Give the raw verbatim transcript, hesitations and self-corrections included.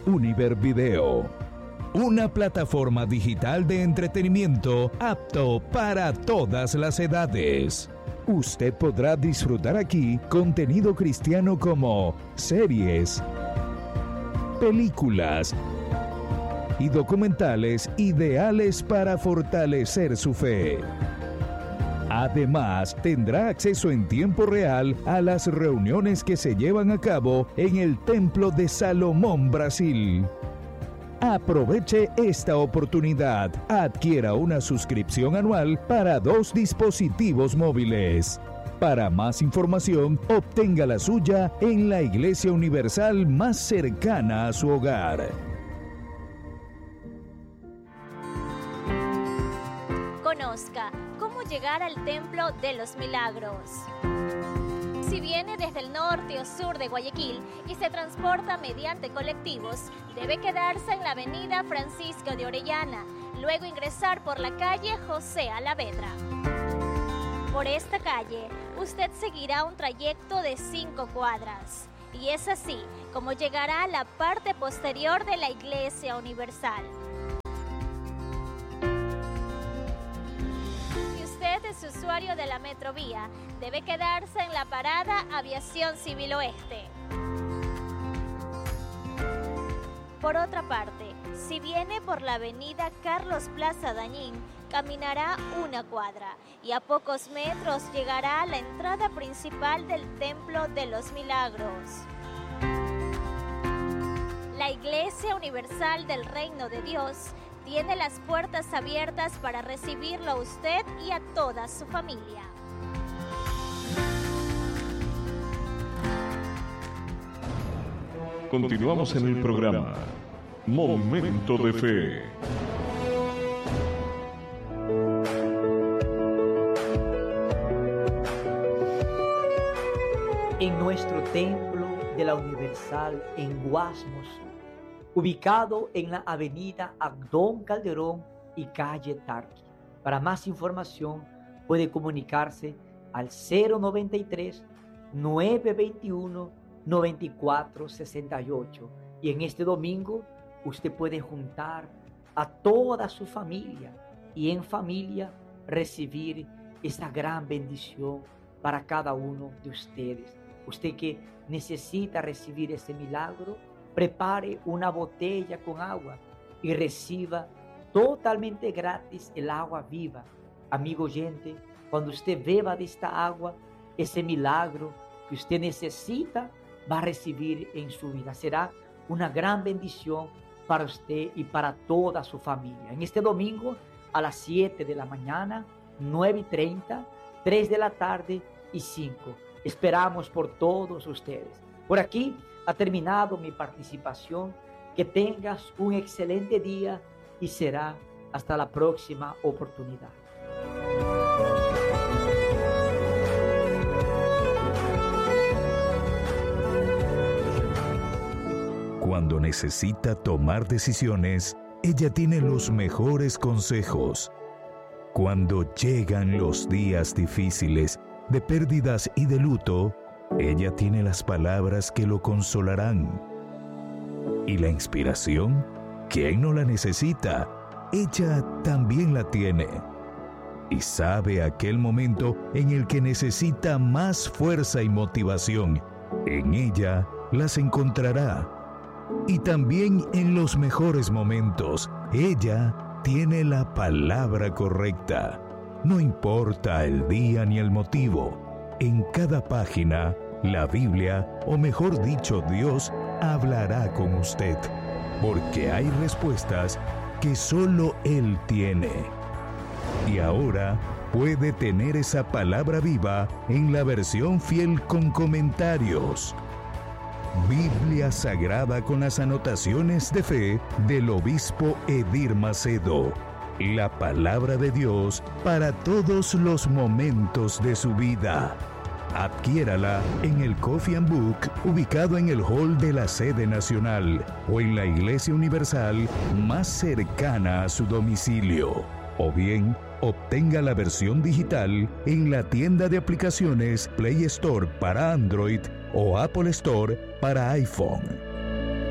Univer Video, una plataforma digital de entretenimiento apto para todas las edades. Usted podrá disfrutar aquí contenido cristiano como series, películas y documentales ideales para fortalecer su fe. Además, tendrá acceso en tiempo real a las reuniones que se llevan a cabo en el Templo de Salomón, Brasil. Aproveche esta oportunidad. Adquiera una suscripción anual para dos dispositivos móviles. Para más información, obtenga la suya en la Iglesia Universal más cercana a su hogar. Conozca cómo llegar al Templo de los Milagros. Si viene desde el norte o sur de Guayaquil y se transporta mediante colectivos, debe quedarse en la avenida Francisco de Orellana, luego ingresar por la calle José Alavedra. Por esta calle, usted seguirá un trayecto de cinco cuadras, y es así como llegará a la parte posterior de la Iglesia Universal. Si es usuario de la Metrovía, debe quedarse en la parada Aviación Civil Oeste. Por otra parte, si viene por la avenida Carlos Plaza Dañín, caminará una cuadra y a pocos metros llegará a la entrada principal del Templo de los Milagros. La Iglesia Universal del Reino de Dios tiene las puertas abiertas para recibirlo a usted y a toda su familia. Continuamos en el programa Momento de Fe. En nuestro templo de la Universal en Guasmos, ubicado en la avenida Abdón Calderón y calle Tarqui. Para más información puede comunicarse al cero noventa y tres, nueve veintiuno, noventa y cuatro sesenta y ocho. Y en este domingo usted puede juntar a toda su familia y en familia recibir esa gran bendición para cada uno de ustedes. Usted que necesita recibir ese milagro, prepare una botella con agua y reciba totalmente gratis el agua viva. Amigo oyente, cuando usted beba de esta agua, ese milagro que usted necesita va a recibir en su vida. Será una gran bendición para usted y para toda su familia. En este domingo a las siete de la mañana, nueve y treinta, tres de la tarde y cinco. Esperamos por todos ustedes. Por aquí ha terminado mi participación. Que tengas un excelente día y será hasta la próxima oportunidad. Cuando necesita tomar decisiones, ella tiene los mejores consejos. Cuando llegan los días difíciles de pérdidas y de luto, ella tiene las palabras que lo consolarán. ¿Y la inspiración? ¿Quién no la necesita? Ella también la tiene. Y sabe aquel momento en el que necesita más fuerza y motivación. En ella las encontrará. Y también en los mejores momentos, ella tiene la palabra correcta. No importa el día ni el motivo. En cada página, la Biblia, o mejor dicho, Dios, hablará con usted, porque hay respuestas que solo Él tiene. Y ahora puede tener esa palabra viva en la versión fiel con comentarios. Biblia Sagrada con las anotaciones de fe del obispo Edir Macedo. La palabra de Dios para todos los momentos de su vida. Adquiérala en el Coffee and Book, ubicado en el hall de la sede nacional, o en la Iglesia Universal más cercana a su domicilio. O bien, obtenga la versión digital en la tienda de aplicaciones Play Store para Android o Apple Store para iPhone.